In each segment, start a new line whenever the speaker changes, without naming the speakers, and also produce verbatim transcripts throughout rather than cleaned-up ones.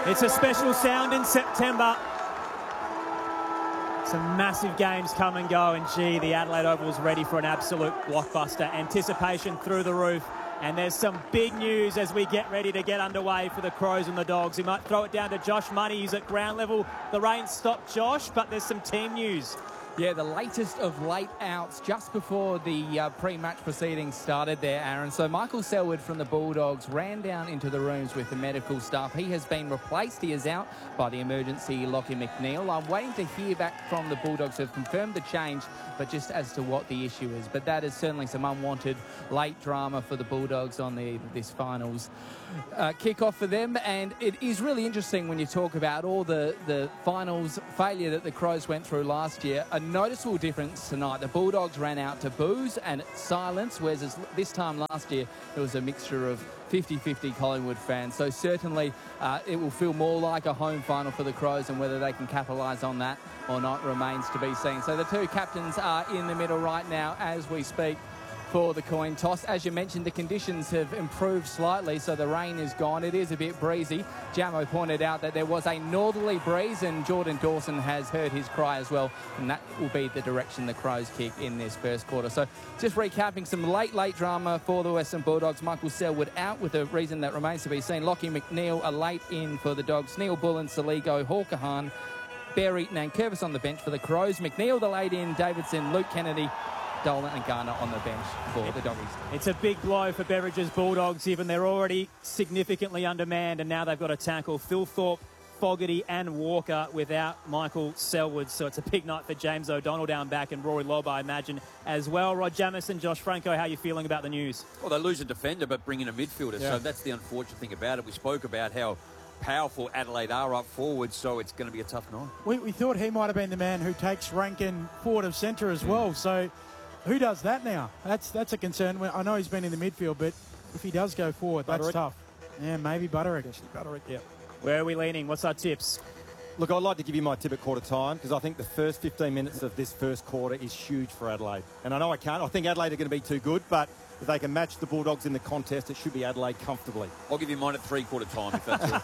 It's a special sound in September. Some massive games come and go, and gee, the Adelaide Oval's ready for an absolute blockbuster. Anticipation through the roof, and there's some big news as we get ready to get underway for the Crows and the Dogs. We might throw it down to Josh Money, who's at ground level. The rain stopped Josh, but there's some team news.
Yeah, the latest of late outs just before the uh, pre-match proceedings started there, Aaron. So Michael Selwood from the Bulldogs ran down into the rooms with the medical staff. He has been replaced. He is out by the emergency Lockie McNeil. I'm waiting to hear back from the Bulldogs who have confirmed the change, but just as to what the issue is. But that is certainly some unwanted late drama for the Bulldogs on the this finals uh, kick-off for them. And it is really interesting when you talk about all the, the finals failure that the Crows went through last year. A noticeable difference tonight. The Bulldogs ran out to boos and silence, whereas this time last year it was a mixture of fifty fifty Collingwood fans. So certainly uh, it will feel more like a home final for the Crows, and whether they can capitalise on that or not remains to be seen. So the two captains are in the middle right now as we speak for the coin toss. As you mentioned, the conditions have improved slightly, so the rain is gone. It is a bit breezy. Jamo pointed out that there was a northerly breeze, and Jordan Dawson has heard his cry as well, and that will be the direction the Crows kick in this first quarter. So just recapping some late, late drama for the Western Bulldogs. Michael Selwood out with a reason that remains to be seen. Lockie McNeil a late in for the Dogs. Neil Bullen, Saligo, Hawker Hahn, Bear Eaton and Curvis on the bench for the Crows. McNeil the late in, Davidson, Luke Kennedy, Dolan and Garner on the bench for the Doggies.
It's a big blow for Beverages Bulldogs, given they're already significantly undermanned, and now they've got to tackle Phil Thorpe, Fogarty and Walker without Michael Selwood. So it's a big night for James O'Donnell down back, and Rory Lobb, I imagine, as well. Rod Jamison, Josh Franco, how are you feeling about the news?
Well, they lose a defender but bring in a midfielder, yeah. So that's the unfortunate thing about it. We spoke about how powerful Adelaide are up forward, so it's going to be a tough night.
We, we thought he might have been the man who takes Rankin forward of centre as well, so who does that now? That's that's a concern. I know he's been in the midfield, but if he does go forward, that's
Butterick.
tough. Yeah, maybe Butterick. Butterick, yeah.
Where are we leaning? What's our tips?
Look, I'd like to give you my tip at quarter time, because I think the first fifteen minutes of this first quarter is huge for Adelaide. And I know I can't. I think Adelaide are going to be too good, but if they can match the Bulldogs in the contest, it should be Adelaide comfortably.
I'll give you mine at three-quarter time, if that's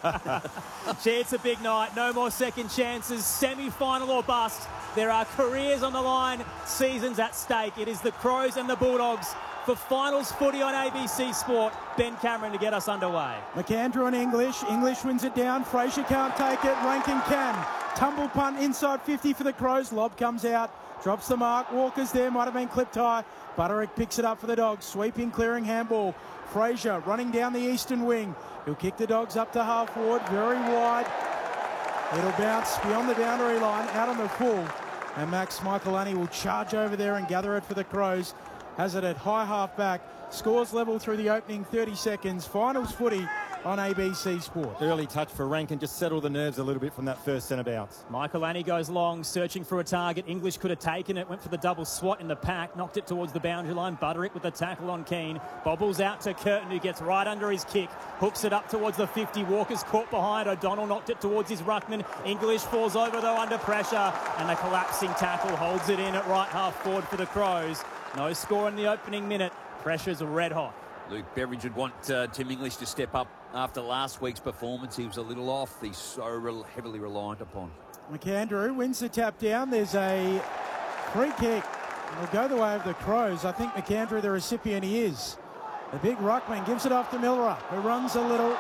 it.
Gee, it's a big night. No more second chances. Semi-final or bust. There are careers on the line, seasons at stake. It is the Crows and the Bulldogs for finals footy on A B C Sport. Ben Cameron to get us underway.
McAndrew and English. English wins it down. Fraser can't take it. Rankin can. Tumble punt inside fifty for the Crows. Lob comes out. Drops the mark. Walker's there. Might have been clipped high. Butterick picks it up for the Dogs. Sweeping, clearing handball. Fraser running down the eastern wing. He'll kick the Dogs up to half forward. Very wide. It'll bounce beyond the boundary line. Out on the full. And Max Michaelani will charge over there and gather it for the Crows. Has it at high half back. Scores level through the opening thirty seconds. Finals footy on A B C Sport.
Early touch for Rankin, just settle the nerves a little bit from that first centre bounce.
Michael Annie goes long, searching for a target. English could have taken it, went for the double swat in the pack, knocked it towards the boundary line. Butterick with the tackle on Keane. Bobbles out to Curtin, who gets right under his kick. Hooks it up towards the fifty. Walker's caught behind. O'Donnell knocked it towards his ruckman. English falls over, though, under pressure. And the collapsing tackle holds it in at right half forward for the Crows. No score in the opening minute. Pressure's red hot.
Luke Beveridge would want uh, Tim English to step up after last week's performance. He was a little off. He's so re heavily reliant upon.
McAndrew wins the tap down. There's a free kick. It'll go the way of the Crows. I think McAndrew, the recipient, he is. The big ruckman gives it off to Miller, who runs a little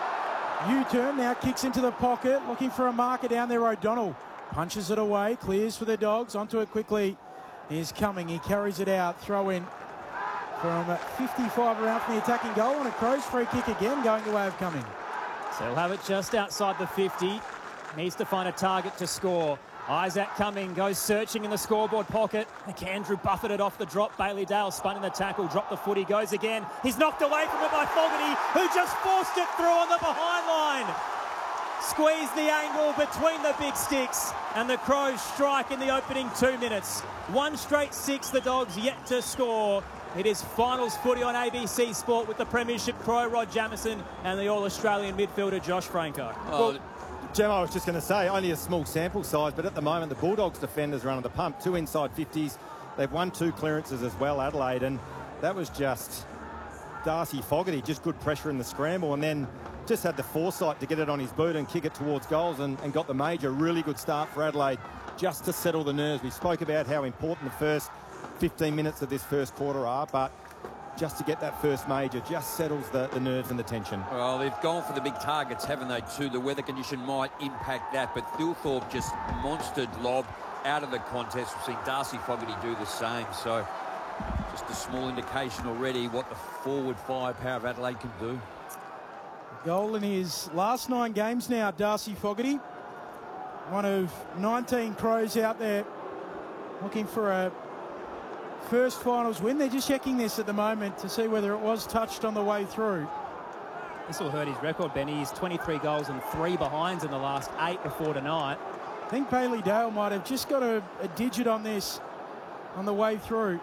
U-turn, now kicks into the pocket, looking for a marker down there. O'Donnell punches it away, clears for the Dogs. Onto it quickly. He's coming. He carries it out. Throw in from fifty-five around from the attacking goal, and a Crows free kick again going the way of coming.
So he'll have it just outside the fifty. Needs to find a target to score. Isaac Cumming goes searching in the scoreboard pocket. McAndrew buffeted it off the drop. Bailey Dale spun in the tackle, dropped the footy, goes again. He's knocked away from it by Fogarty, who just forced it through on the behind line. Squeeze the angle between the big sticks, and the Crows strike in the opening two minutes. One straight six, the Dogs yet to score. It is finals footy on A B C Sport with the Premiership Crow, Rod Jamison, and the All-Australian midfielder, Josh Franco.
Oh, well, Gemma, I was just going to say, only a small sample size, but at the moment the Bulldogs defenders are under the pump. Two inside fifties. They've won two clearances as well, Adelaide, and that was just Darcy Fogarty, just good pressure in the scramble, and then just had the foresight to get it on his boot and kick it towards goals and, and got the major. Really good start for Adelaide just to settle the nerves. We spoke about how important the first fifteen minutes of this first quarter are, but just to get that first major just settles the, the nerves and the tension.
Well, they've gone for the big targets, haven't they, too? The weather condition might impact that, but Thilthorpe just monstered lob out of the contest. We've seen Darcy Fogarty do the same, so just a small indication already what the forward firepower of Adelaide can do.
Goal in his last nine games now, Darcy Fogarty. One of nineteen Crows out there looking for a first finals win. They're just checking this at the moment to see whether it was touched on the way through.
This will hurt his record, Benny. He's twenty-three goals and three behinds in the last eight before tonight.
I think Bailey Dale might have just got a, a digit on this on the way through.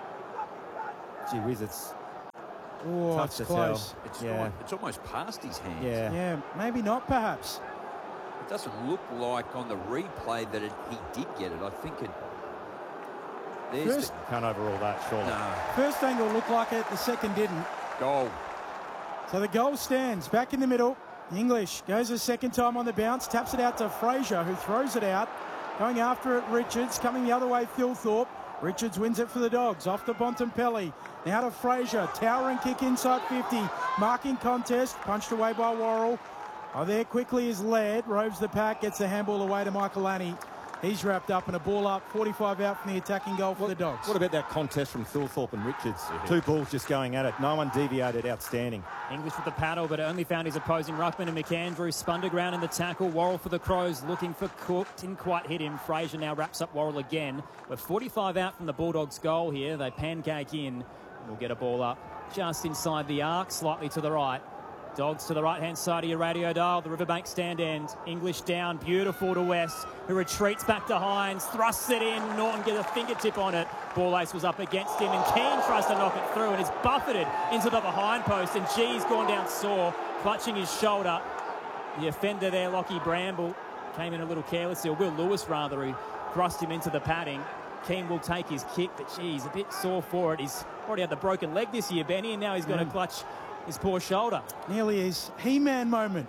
Gee whiz, it's
Oh,
tough
it's
to
close.
tell.
It's,
Yeah.
right, it's almost past his hands.
Yeah.
Yeah, maybe not perhaps.
It doesn't look like on the replay that it, he did get it. I think it... There's
First,
Can't overrule that, surely.
the, no.
first angle looked like it, the second didn't.
Goal.
So the goal stands back in the middle. English goes a second time on the bounce, taps it out to Fraser, who throws it out. Going after it, Richards. Coming the other way, Thilthorpe. Richards wins it for the Dogs. Off to Bontempelli. Now to Fraser. Towering kick inside fifty. Marking contest. Punched away by Worrell. Oh, there quickly is Laird. Roves the pack. Gets the handball away to Michael Annie. He's wrapped up and a ball up. forty-five out from the attacking goal for
What,
the Dogs.
what about that contest from Thilthorpe and Richards? Two balls just going at it. No one deviated. Outstanding.
English with the paddle, but only found his opposing ruckman and McAndrew spun to ground in the tackle. Worrell for the Crows looking for Cook. Didn't quite hit him. Fraser now wraps up Worrell again. We're forty-five out from the Bulldogs' goal here. They pancake in. We'll get a ball up just inside the arc, slightly to the right. Dogs to the right-hand side of your radio dial. The Riverbank stand end. English down, beautiful to West, who retreats back to Hines, thrusts it in. Norton gets a fingertip on it. Ball ace was up against him, and Keane tries to knock it through, and is buffeted into the behind post. And G's gone down sore, clutching his shoulder. The offender there, Lockie Bramble, came in a little carelessly, or Will Lewis rather, who thrust him into the padding. Keane will take his kick, but geez, a bit sore for it. He's already had the broken leg this year, Benny, and now he's got to clutch his poor shoulder.
Nearly his He-Man moment.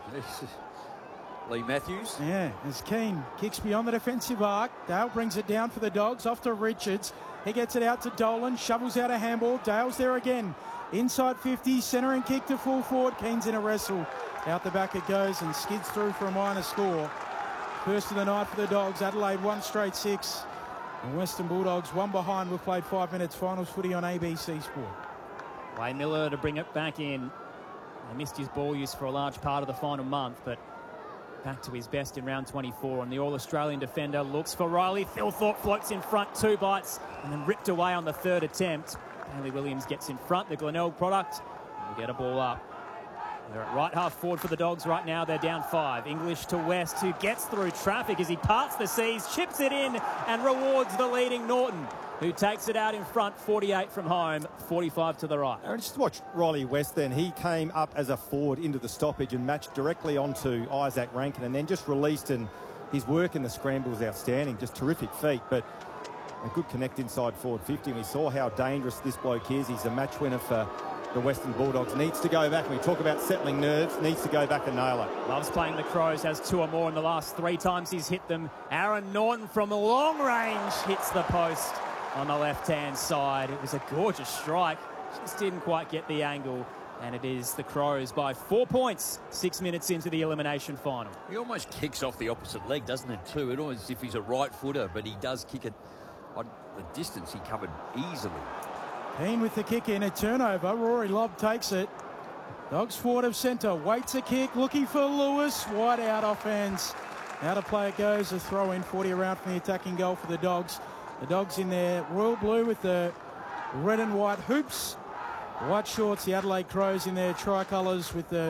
Lee Matthews.
Yeah, as Keane kicks beyond the defensive arc. Dale brings it down for the Dogs, off to Richards. He gets it out to Dolan, shovels out a handball. Dale's there again. Inside fifty, centering kick to full forward. Keane's in a wrestle. Out the back it goes and skids through for a minor score. First of the night for the Dogs. Adelaide one straight six. And Western Bulldogs one behind. We've played five minutes. Finals footy on A B C Sport.
Wayne Miller to bring it back in. He missed his ball use for a large part of the final month, but back to his best in round twenty-four. And the All-Australian defender looks for Riley. Thilthorpe floats in front, two bites, and then ripped away on the third attempt. Bailey Williams gets in front, the Glenelg product, and we get a ball up. They're at right half forward for the Dogs right now. They're down five. English to West, who gets through traffic as he parts the seas, chips it in, and rewards the leading Norton, who takes it out in front, forty-eight from home, forty-five to the right.
Aaron, just watch Riley West then. He came up as a forward into the stoppage and matched directly onto Isaac Rankin and then just released, and his work in the scramble was outstanding. Just terrific feat, but a good connect inside forward fifty. And we saw how dangerous this bloke is. He's a match winner for the Western Bulldogs. Needs to go back. When we talk about settling nerves, needs to go back and nail it.
Loves playing the Crows, has two or more in the last three times he's hit them. Aaron Norton from long range hits the post on the left-hand side. It was a gorgeous strike. Just didn't quite get the angle. And it is the Crows by four points, six minutes into the elimination final.
He almost kicks off the opposite leg, doesn't it, too? It almost as if he's a right footer, but he does kick it on the distance he covered easily.
Keane with the kick in, a turnover. Rory Lobb takes it. Dogs forward of centre, waits a kick, looking for Lewis. Wide out offense. Out of play it goes, a throw in, forty around from the attacking goal for the Dogs. The Dogs in their royal blue with the red and white hoops. White shorts, the Adelaide Crows in their tricolours with the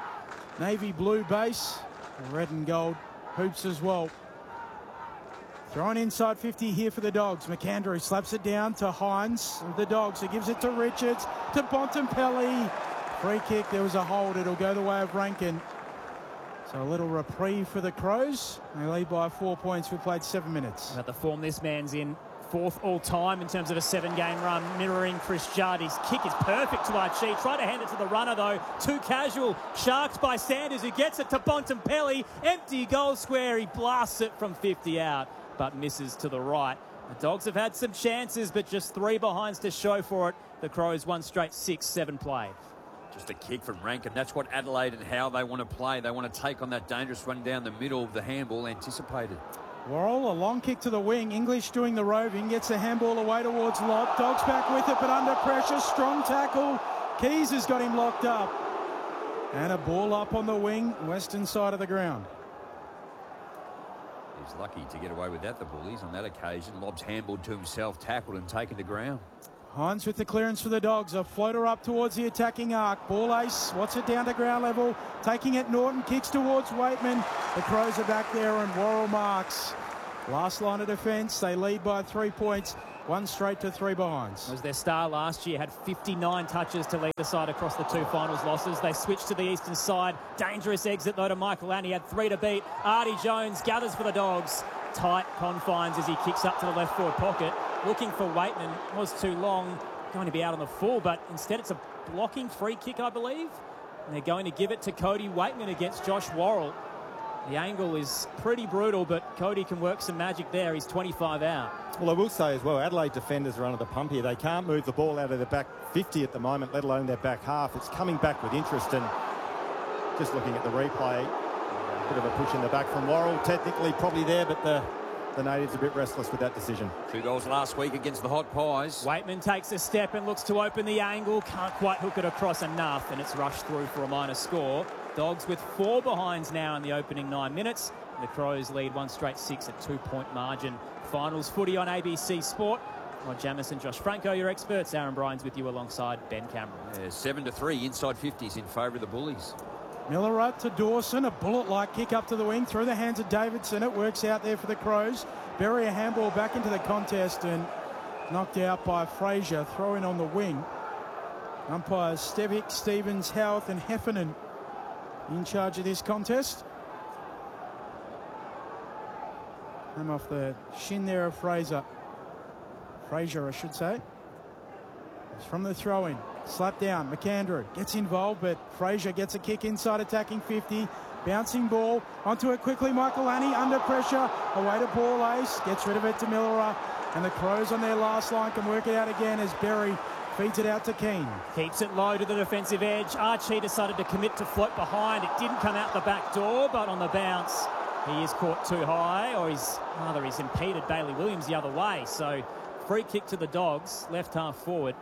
navy blue base. The red and gold hoops as well. Thrown inside fifty here for the Dogs. McAndrew slaps it down to Hines of the Dogs. He gives it to Richards, to Bontempelli. Free kick, there was a hold. It'll go the way of Rankin. So a little reprieve for the Crows. They lead by four points. We've played seven minutes.
About the form this man's in. Fourth all-time in terms of a seven-game run, mirroring Chris Judd. His kick is perfect to Archie. Tried to hand it to the runner, though. Too casual. Sharked by Sanders, who gets it to Bontempelli. Empty goal square. He blasts it from fifty out, but misses to the right. The Dogs have had some chances, but just three behinds to show for it. The Crows one straight six, seven played.
Just a kick from Rankin. That's what Adelaide and how they want to play. They want to take on that dangerous run down the middle of the handball anticipated.
Worrell, a long kick to the wing. English doing the roving. Gets the handball away towards Lobb. Dogs back with it, but under pressure. Strong tackle. Keys has got him locked up. And a ball up on the wing, western side of the ground.
He's lucky to get away with that, the Bullies, on that occasion. Lobb's handballed to himself, tackled and taken to ground.
Hines with the clearance for the Dogs. A floater up towards the attacking arc. Ball ace. What's it down to ground level? Taking it Norton. Kicks towards Waitman. The Crows are back there and Worrell marks. Last line of defence. They lead by three points. One straight to three behinds.
Was their star last year. Had fifty-nine touches to lead the side across the two finals losses. They switched to the eastern side. Dangerous exit though to Michael Annie. Had three to beat. Artie Jones gathers for the Dogs. Tight confines as he kicks up to the left forward pocket. Looking for Waitman, was too long, going to be out on the full, but instead it's a blocking free kick, I believe. And they're going to give it to Cody Waitman against Josh Worrell. The angle is pretty brutal, but Cody can work some magic there. He's twenty-five out.
Well, I will say as well, Adelaide defenders are under the pump here. They can't move the ball out of their back fifty at the moment, let alone their back half. It's coming back with interest, and just looking at the replay, bit of a push in the back from Worrell. Technically probably there, but the The natives a bit restless with that decision.
Two goals last week against the Hot Pies.
Waitman takes a step and looks to open the angle. Can't quite hook it across enough, and it's rushed through for a minor score. Dogs with four behinds now in the opening nine minutes. The Crows lead one straight six at two-point margin. Finals footy on A B C Sport. Rod Jamison, Josh Franco, your experts. Aaron Bryans with you alongside Ben Cameron.
Yeah, seven to three, inside fifties in favour of the Bullies.
Miller to Dawson, a bullet-like kick up to the wing through the hands of Davidson. It works out there for the Crows. Bury a handball back into the contest and knocked out by Fraser. Throw in on the wing. Umpires Stevick, Stevens, Howarth and Heffernan in charge of this contest. Come off the shin there of Fraser. Fraser, I should say. It's from the throw-in. Slap down. McAndrew gets involved, but Fraser gets a kick inside attacking fifty. Bouncing ball onto it quickly. Michael Annie under pressure. Away to Paul Ace. Gets rid of it to Miller. And the Crows on their last line can work it out again as Berry feeds it out to Keane.
Keeps it low to the defensive edge. Archie decided to commit to float behind. It didn't come out the back door, but on the bounce, he is caught too high, or he's rather he's impeded Bailey Williams the other way. So free kick to the Dogs, left half forward.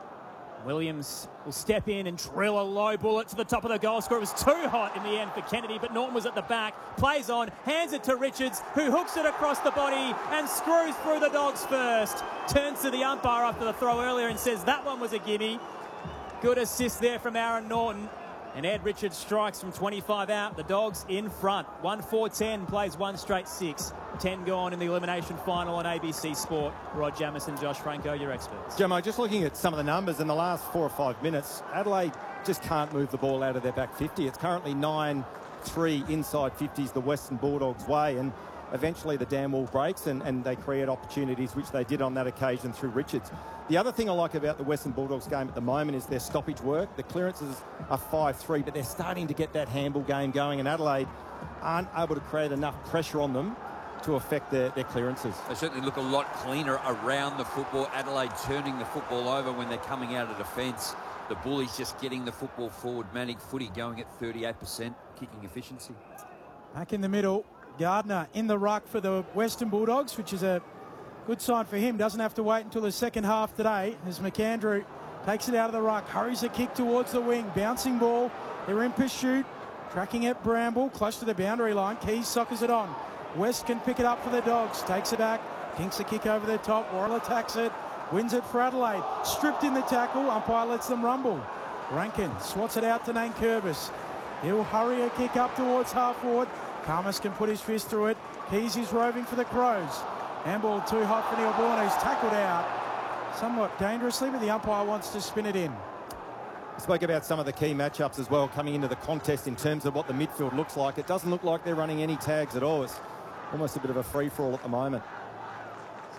Williams will step in and drill a low bullet to the top of the goal score. It was too hot in the end for Kennedy, but Norton was at the back. Plays on, hands it to Richards, who hooks it across the body and screws through the Dogs first. Turns to the umpire after the throw earlier and says that one was a gimme. Good assist there from Aaron Norton. And Ed Richards strikes from twenty-five out. The Dogs in front. one four ten plays one straight six. ten gone in the elimination final on A B C Sport. Rod Jamison, Josh Franco, your experts.
Gemmo, just looking at some of the numbers in the last four or five minutes, Adelaide just can't move the ball out of their back fifty. It's currently nine three inside fifties the Western Bulldogs way, and eventually the dam wall breaks and, and they create opportunities, which they did on that occasion through Richards. The other thing I like about the Western Bulldogs game at the moment is their stoppage work. The clearances are five three, but they're starting to get that handball game going, and Adelaide aren't able to create enough pressure on them to affect their, their clearances.
They certainly look a lot cleaner around the football. Adelaide turning the football over when they're coming out of defence. The Bullies just getting the football forward. Manic footy going at thirty-eight percent kicking efficiency.
Back in the middle, Gardner in the ruck for the Western Bulldogs, which is a good sign for him. Doesn't have to wait until the second half today as McAndrew takes it out of the ruck, hurries a kick towards the wing. Bouncing ball. They're in pursuit. Tracking it, Bramble, close to the boundary line. Keys soccers it on. West can pick it up for the Dogs. Takes it back. Kinks a kick over the top. Worrell attacks it. Wins it for Adelaide. Stripped in the tackle. Umpire lets them rumble. Rankin swats it out to Nankervis. He'll hurry a kick up towards half forward. Karmas can put his fist through it. Keys is roving for the Crows. Handball too hot for Neil Bourne, who's tackled out somewhat dangerously, but the umpire wants to spin it in.
We spoke about some of the key matchups as well coming into the contest in terms of what the midfield looks like. It doesn't look like they're running any tags at all. It's almost a bit of a free-for-all at the moment.
So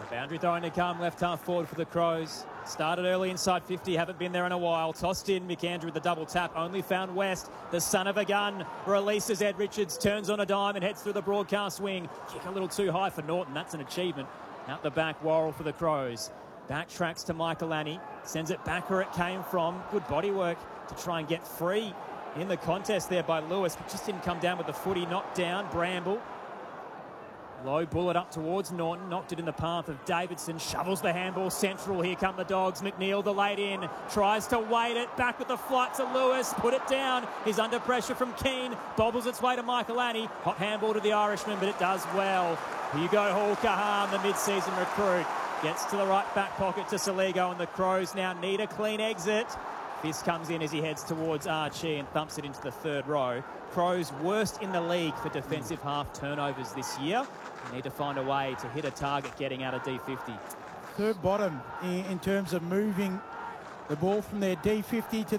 Boundary throwing to come, left half forward for the Crows. Started early inside fifty, haven't been there in a while. Tossed in, McAndrew with the double tap, only found West. The son of a gun releases Ed Richards, turns on a dime and heads through the broadcast wing. Kick a little too high for Norton, that's an achievement. Out the back, Worrell for the Crows. Backtracks to Michael Annie, sends it back where it came from. Good body work to try and get free in the contest there by Lewis, but just didn't come down with the footy. Knocked down, Bramble. Low bullet up towards Norton, knocked it in the path of Davidson, shovels the handball central. Here come the Dogs. McNeil, the late in, tries to weight it, back with the flight to Lewis, put it down. He's under pressure from Keane, bobbles its way to Michael Annie. Hot handball to the Irishman, but it does well. Hugo Hall Kahan, the mid-season recruit, gets to the right back pocket to Saligo, and the Crows now need a clean exit. This comes in as he heads towards Archie and thumps it into the third row. Crows worst in the league for defensive half turnovers this year. They need to find a way to hit a target getting out of D fifty.
Third bottom in, in terms of moving the ball from their D fifty to